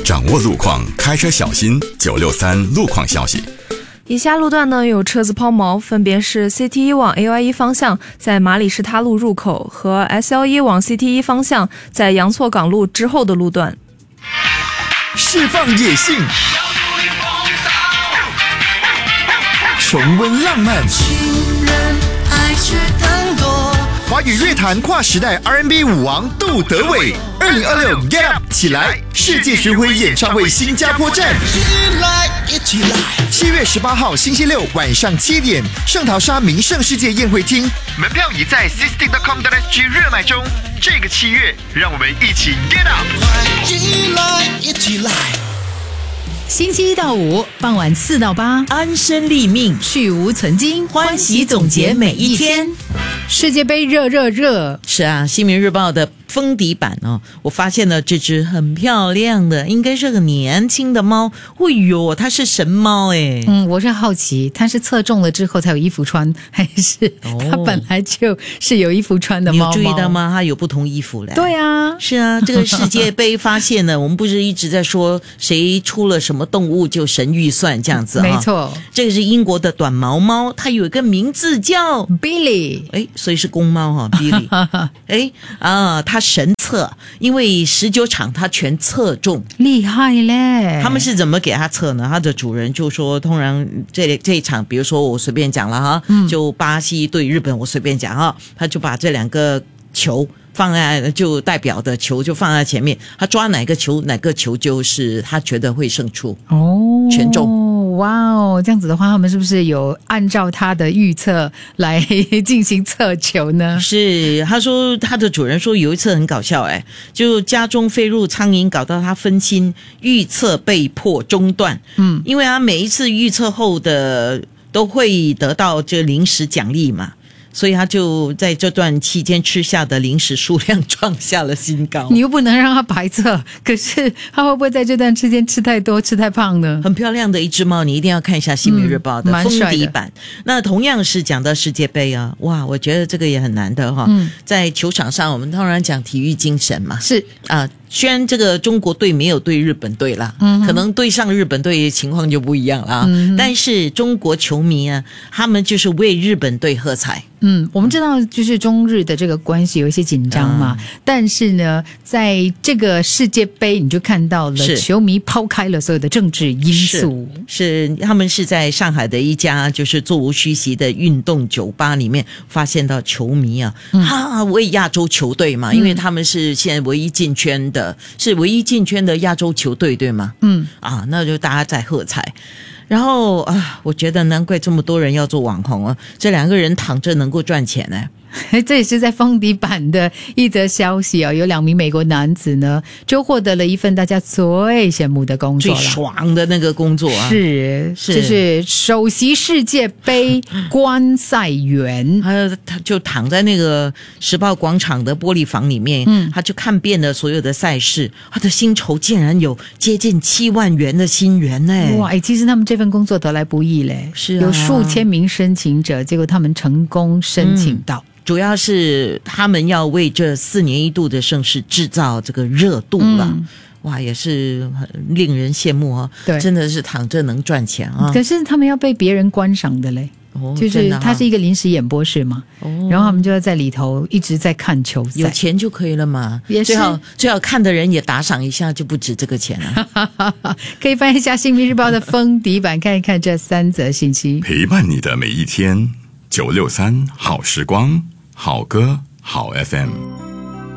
掌握路况，开车小心。963路况消息。 以下路段呢有车子抛锚，分别是 CT1 往 A11 方向在马里士他路入口和 S11 往 CT1 方向在杨错港路之后的路段。 释放野性，重温浪漫， 情人爱却更多。 华语乐坛跨时代 R&B 舞王杜德伟，2026 Get Up 起来世界巡回演唱会新加坡站， 一起来 7月18号星期六晚上7点，圣淘沙名胜世界宴会厅，门票已在 sisting.com.sg 热卖中。这个7月，让我们一起 Get Up， 一起来。 星期1到5傍晚4到8， 安身立命， 去无存菁， 欢喜总结每一天。 世界杯热热热， 是啊，新民日报的封底版哦，我发现了这只很漂亮的，应该是个年轻的猫。哎呦，它是神猫哎。 我是好奇，它是测中了之后才有衣服穿，还是它本来就是有衣服穿的猫猫？ 你有注意到吗？它有不同衣服嘞。 对啊， 是啊，这个世界杯发现呢，我们不是一直在说谁出了什么动物就神预算这样子啊？ 没错， 这个是英国的短毛猫，它有一个名字叫 Billy， 所以是公猫哈 ，Billy， 它神测，因为19场它全测中， 厉害嘞！ 他们是怎么给他测呢？他的主人就说，通常这一场，比如说我随便讲了哈，就巴西对日本，我随便讲哈，他就把这两个球放在，就代表的球就放在前面，他抓哪个球就是他觉得会胜出哦，全中。 哇哦，这样子的话，他们是不是有按照他的预测来进行测球呢？ 是，他说他的主人说有一次很搞笑就家中飞入苍蝇，搞到他分心，预测被迫中断。因为他每一次预测后的都会得到这零食奖励嘛。所以他就在这段期间吃下的零食数量创下了新高。 你又不能让他白测，可是他会不会在这段期间吃太多、吃太胖呢？ 很漂亮的一只猫，你一定要看一下《新民日报》的封底版。那同样是讲到世界杯啊，哇，我觉得这个也很难得哈。在球场上，我们当然讲体育精神嘛， 是啊。 虽然这个中国队没有对日本队啦，可能对上日本队情况就不一样了但是中国球迷啊，他们就是为日本队喝彩。 我们知道就是中日的这个关系有一些紧张嘛，但是呢，在这个世界杯你就看到了球迷抛开了所有的政治因素， 是他们是在上海的一家就是座无虚席的运动酒吧里面发现到球迷为亚洲球队嘛，因为他们是现在唯一进圈的亚洲球队，对吗？那就大家在喝彩。然后我觉得难怪这么多人要做网红啊！这两个人躺着能够赚钱呢。 这也是在封底版的一则消息有2名美国男子呢，就获得了一份大家最羡慕的工作了， 最爽的那个工作啊， 是就是首席世界杯观赛员。 他就躺在那个时报广场的玻璃房里面，他就看遍了所有的赛事，他的薪酬竟然有接近7万元的薪元呢！ 哇，其实他们这份工作得来不易嘞， 是有数千名申请者，结果他们成功申请到。 主要是他们要为这4年一度的盛事制造这个热度了，哇，也是很令人羡慕哦。 对， 真的是躺着能赚钱啊！ 可是他们要被别人观赏的嘞。就是他是一个临时演播室嘛，然后他们就要在里头一直在看球赛， 有钱就可以了嘛， 也是最好看的人也打赏一下，就不止这个钱了。 可以翻一下《新民日报》的封底版，看一看这3则信息， 陪伴你的每一天。963好时光，好歌好 FM。